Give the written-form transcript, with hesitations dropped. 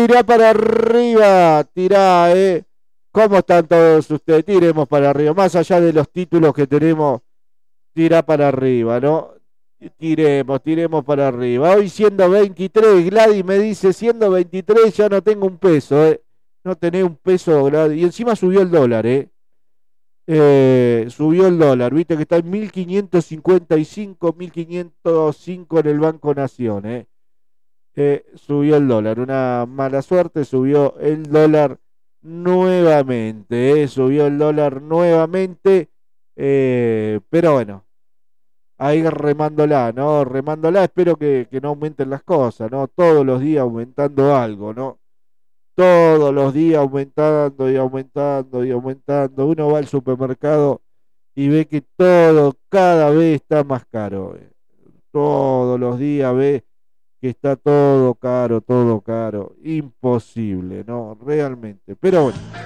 Tirá para arriba, tirá, ¿Cómo están todos ustedes? Tiremos para arriba. Más allá de los títulos que tenemos, tirá para arriba, ¿no? Tiremos para arriba. Hoy siendo 23, Gladys me dice, siendo 23 ya no tengo un peso, ¿eh? No tenés un peso, Gladys. Y encima subió el dólar, ¿eh? Subió el dólar, viste que está en 1555, 1505 en el Banco Nación, ¿eh? Subió el dólar, una mala suerte, subió el dólar nuevamente, subió el dólar nuevamente, pero bueno, ahí remándola, ¿no? Remándola, espero que no aumenten las cosas, ¿no? Todos los días aumentando algo, ¿no? Todos los días aumentando y aumentando y aumentando. Uno va al supermercado y ve que todo cada vez está más caro. Todos los días ve que está todo caro, todo caro. Imposible, ¿no? Realmente. Pero bueno.